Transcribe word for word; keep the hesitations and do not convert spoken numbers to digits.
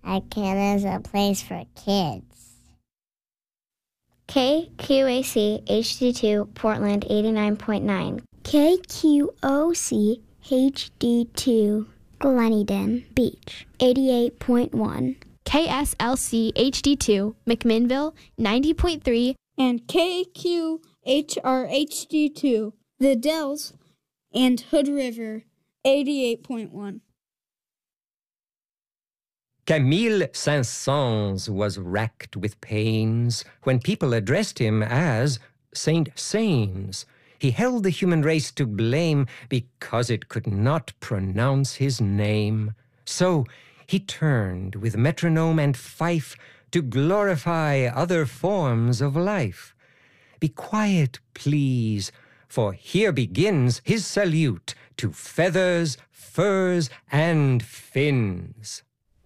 Ikea is a place for kids. K Q A C H D two Portland eighty-nine point nine. K Q O C H D two Gleneden Beach eighty-eight point one. K S L C H D two McMinnville ninety point three. And K Q H R H D two The Dells and Hood River eighty-eight point one. Camille Saint-Saëns was racked with pains when people addressed him as Saint Saëns. He held the human race to blame because it could not pronounce his name. So he turned with metronome and fife to glorify other forms of life. Be quiet, please, for here begins his salute to feathers, furs, and fins.